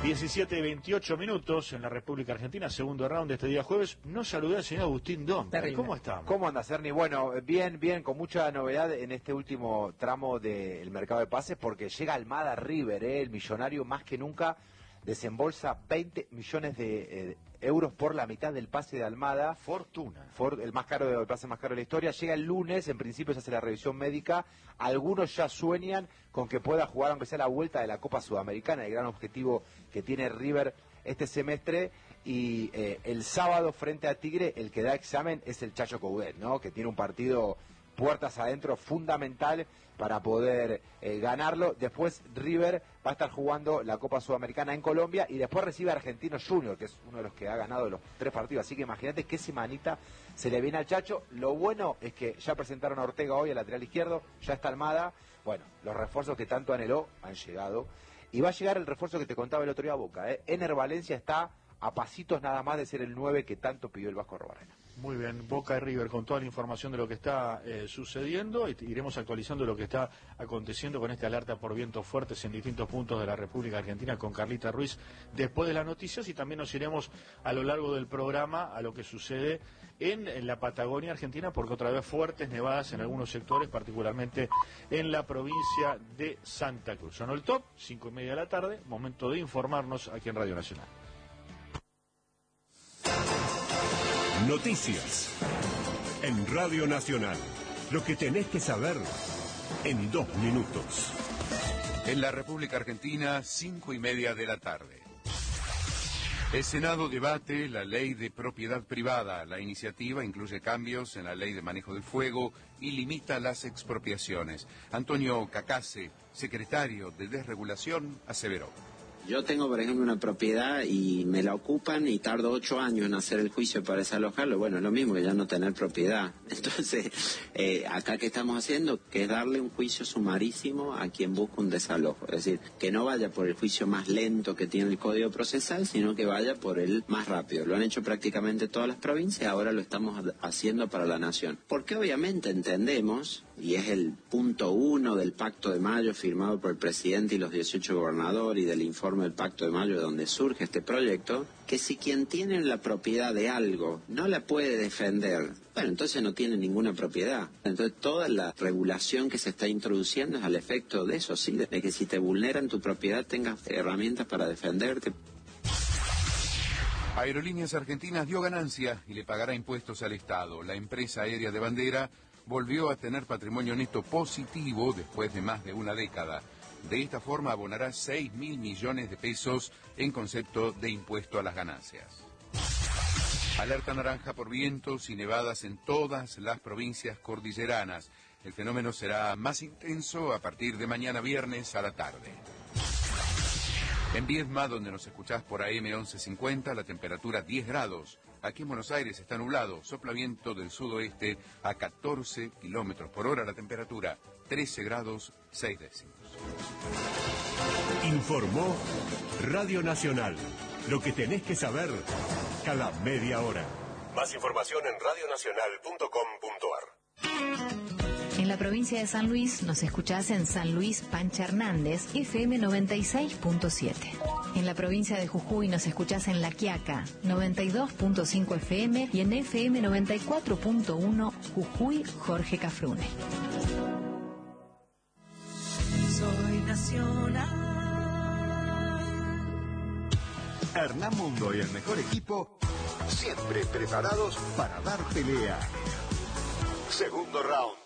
17:28 en la República Argentina, segundo round de este día jueves. No saludé al señor Agustín Domper. ¿Cómo estamos? ¿Cómo andas, Ernie? Bueno, bien, con mucha novedad en este último tramo del mercado de pases, porque llega Almada River, el millonario más que nunca, desembolsa 20 millones de euros por la mitad del pase de Almada. Fortuna. El pase más caro de la historia. Llega el lunes, en principio se hace la revisión médica. Algunos ya sueñan con que pueda jugar, aunque sea la vuelta de la Copa Sudamericana, el gran objetivo que tiene River este semestre. Y el sábado frente a Tigre, el que da examen es el Chacho Coudet, ¿no? Que tiene un partido puertas adentro fundamental para poder ganarlo. Después River va a estar jugando la Copa Sudamericana en Colombia y después recibe a Argentinos Junior, que es uno de los que ha ganado los 3 partidos. Así que imagínate qué semanita se le viene al Chacho. Lo bueno es que ya presentaron a Ortega hoy, al lateral izquierdo, ya está Almada. Bueno, los refuerzos que tanto anheló han llegado. Y va a llegar el refuerzo que te contaba el otro día a Boca. Ener Valencia está a pasitos nada más de ser el 9 que tanto pidió el Vasco Arbarena. Muy bien, Boca y River con toda la información de lo que está sucediendo. Iremos actualizando lo que está aconteciendo con esta alerta por vientos fuertes en distintos puntos de la República Argentina con Carlita Ruiz después de las noticias, y también nos iremos a lo largo del programa a lo que sucede en la Patagonia Argentina, porque otra vez fuertes nevadas en algunos sectores, particularmente en la provincia de Santa Cruz. Sonó el top, 5:30 de la tarde, momento de informarnos aquí en Radio Nacional. Noticias en Radio Nacional. Lo que tenés que saber en 2 minutos. En la República Argentina, 5:30 de la tarde. El Senado debate la ley de propiedad privada. La iniciativa incluye cambios en la ley de manejo del fuego y limita las expropiaciones. Antonio Cacase, secretario de Desregulación, aseveró: yo tengo, por ejemplo, una propiedad y me la ocupan y tardo 8 años en hacer el juicio para desalojarlo. Bueno, es lo mismo que ya no tener propiedad. Entonces, acá que estamos haciendo, que es darle un juicio sumarísimo a quien busca un desalojo. Es decir, que no vaya por el juicio más lento que tiene el Código Procesal, sino que vaya por el más rápido. Lo han hecho prácticamente todas las provincias, ahora lo estamos haciendo para la Nación. Porque obviamente entendemos, y es el punto 1 del Pacto de Mayo firmado por el presidente y los 18 gobernadores y del informe del Pacto de Mayo de donde surge este proyecto, que si quien tiene la propiedad de algo no la puede defender, bueno, entonces no tiene ninguna propiedad. Entonces toda la regulación que se está introduciendo es al efecto de eso, sí, de que si te vulneran tu propiedad tengas herramientas para defenderte. Aerolíneas Argentinas dio ganancia y le pagará impuestos al Estado. La empresa aérea de bandera volvió a tener patrimonio neto positivo después de más de una década. De esta forma abonará 6.000 millones de pesos en concepto de impuesto a las ganancias. Alerta naranja por vientos y nevadas en todas las provincias cordilleranas. El fenómeno será más intenso a partir de mañana viernes a la tarde. En Viedma, donde nos escuchás por AM 1150, la temperatura 10 grados. Aquí en Buenos Aires está nublado, sopla viento del sudoeste a 14 kilómetros por hora, la temperatura 13 grados 6 décimos. Informó Radio Nacional. Lo que tenés que saber cada media hora. Más información en radionacional.com.ar. En la provincia de San Luis nos escuchás en San Luis Pancha Hernández, FM 96.7. En la provincia de Jujuy nos escuchás en La Quiaca, 92.5 FM y en FM 94.1 Jujuy Jorge Cafrune. Soy nacional. Hernán Mundo y el mejor equipo, siempre preparados para dar pelea. Segundo round.